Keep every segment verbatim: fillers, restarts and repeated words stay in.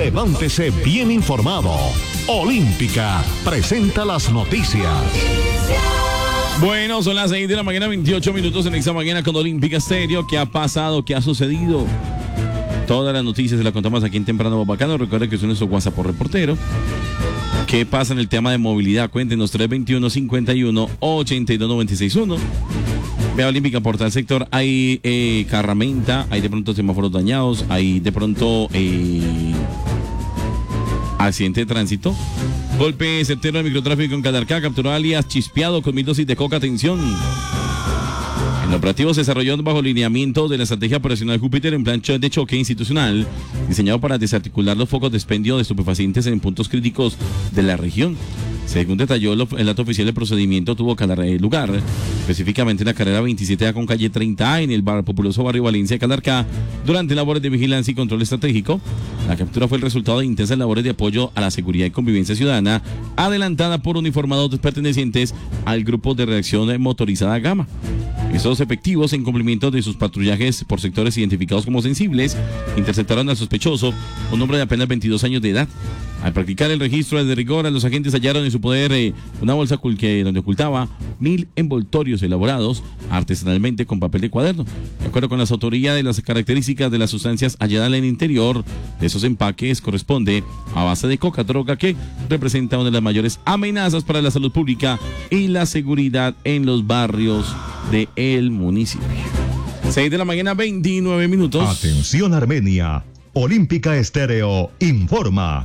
Levántese bien informado. Olímpica presenta las noticias. Bueno, son las seis de la mañana, veintiocho minutos en esta mañana con Olímpica Estéreo. ¿Qué ha pasado? ¿Qué ha sucedido? Todas las noticias se las contamos aquí en Temprano Bacano. Recuerden que es nuestro WhatsApp por reportero. ¿Qué pasa en el tema de movilidad? Cuéntenos tres veintiuno, cincuenta y uno, ochenta y dos, noventa y seis uno. Vea Olímpica por tal sector. Hay eh, carramenta, hay de pronto semáforos dañados, hay de pronto eh, accidente de tránsito. Golpe certero de microtráfico en Calarcá, capturó alias Chispeado con mil dosis de coca. Atención. El operativo se desarrolló bajo lineamiento de la estrategia operacional Júpiter en plan de choque institucional, diseñado para desarticular los focos de expendio de estupefacientes en puntos críticos de la región. Según detalló el dato oficial del procedimiento, tuvo lugar específicamente en la carrera veintisiete A con calle treinta A en el bar, populoso barrio Valencia de Calarcá, durante labores de vigilancia y control estratégico. La captura fue el resultado de intensas labores de apoyo a la seguridad y convivencia ciudadana, adelantada por uniformados pertenecientes al grupo de reacción motorizada Gama. Estos efectivos, en cumplimiento de sus patrullajes por sectores identificados como sensibles, interceptaron al sospechoso, un hombre de apenas veintidós años de edad. Al practicar el registro de rigor, los agentes hallaron en su poder eh, una bolsa que, donde ocultaba mil envoltorios elaborados artesanalmente con papel de cuaderno. De acuerdo con las autoridades, las características de las sustancias halladas en el interior de esos empaques corresponde a base de coca, droga que representa una de las mayores amenazas para la salud pública y la seguridad en los barrios del municipio. seis de la mañana, veintinueve minutos. Atención Armenia. Olímpica Estéreo informa.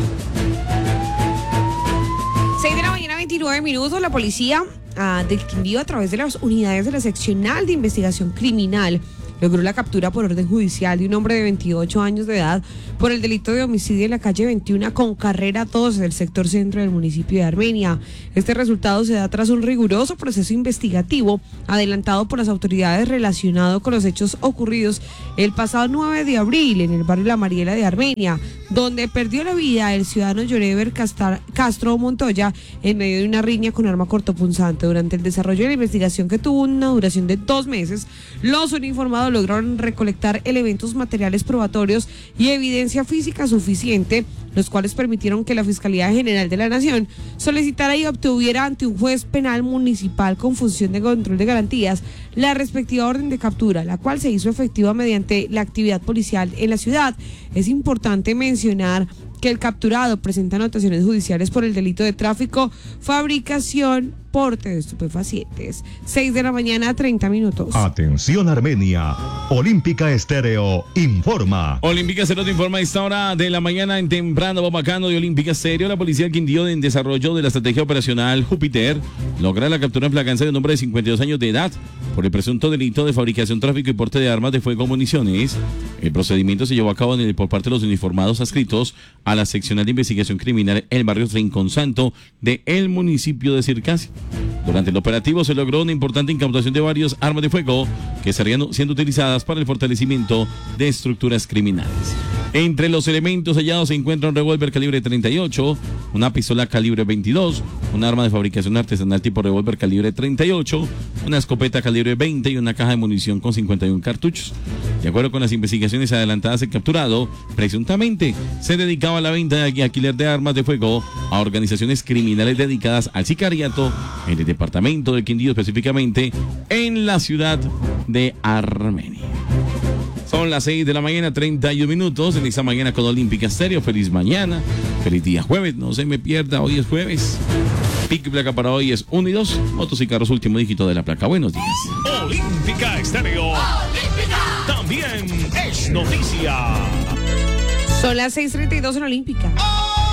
seis de la mañana, veintinueve minutos. La policía uh, del Quindío, a través de las unidades de la seccional de investigación criminal, logró la captura por orden judicial de un hombre de veintiocho años de edad por el delito de homicidio en la calle veintiuno con carrera dos del sector centro del municipio de Armenia. Este resultado se da tras un riguroso proceso investigativo adelantado por las autoridades relacionado con los hechos ocurridos el pasado nueve de abril en el barrio La Mariela de Armenia, donde perdió la vida el ciudadano Yorever Castro Montoya en medio de una riña con arma cortopunzante. Durante el desarrollo de la investigación, que tuvo una duración de dos meses, los uniformados lograron recolectar elementos materiales probatorios y evidencia física suficiente, los cuales permitieron que la Fiscalía General de la Nación solicitara y obtuviera ante un juez penal municipal con función de control de garantías la respectiva orden de captura, la cual se hizo efectiva mediante la actividad policial en la ciudad. Es importante mencionar que el capturado presenta anotaciones judiciales por el delito de tráfico, fabricación, porte de estupefacientes. seis de la mañana, treinta minutos. Atención Armenia. Olímpica Estéreo informa. Olímpica Estéreo te informa a esta hora de la mañana en Temprano Bacano de Olímpica Estéreo. La policía del Quindío, en desarrollo de la estrategia operacional Júpiter, logra la captura en flagrancia de un hombre de cincuenta y dos años de edad por el presunto delito de fabricación, tráfico y porte de armas de fuego o municiones. El procedimiento se llevó a cabo en el, por parte de los uniformados adscritos a la seccional de investigación criminal en el barrio Rincón Santo de el municipio de Circasia. Durante el operativo se logró una importante incautación de varias armas de fuego que estarían siendo utilizadas para el fortalecimiento de estructuras criminales. Entre los elementos hallados se encuentra un revólver calibre treinta y ocho, una pistola calibre veintidós, un arma de fabricación artesanal tipo revólver calibre treinta y ocho, una escopeta calibre veinte y una caja de munición con cincuenta y uno cartuchos. De acuerdo con las investigaciones adelantadas, el capturado presuntamente se dedicaba a la venta y alquiler de armas de fuego a organizaciones criminales dedicadas al sicariato en el departamento del Quindío, específicamente en la ciudad de Armenia. Son las seis de la mañana, treinta y un minutos en esta mañana con Olímpica Estéreo. Feliz mañana, feliz día jueves, no se me pierda, hoy es jueves. Pico y placa para hoy es uno y dos, motos y carros, último dígito de la placa. Buenos días. Olímpica Estéreo. Olímpica. También es noticia. Son las seis treinta y dos en Olímpica.